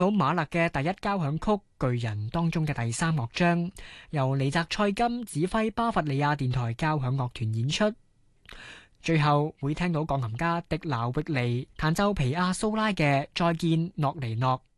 到馬勒嘅第一交響曲巨人當中嘅第三樂章，由尼澤塞金指揮巴伐利亞電台交響樂團演出。最後會聽到鋼琴家迪勞域尼彈奏皮亞蘇拉嘅再見諾尼諾。